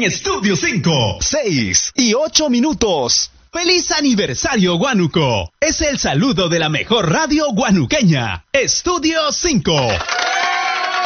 en Estudio 5. 6:08. ¡Feliz aniversario, Huánuco! Es el saludo de la mejor radio guanuqueña. Estudio 5.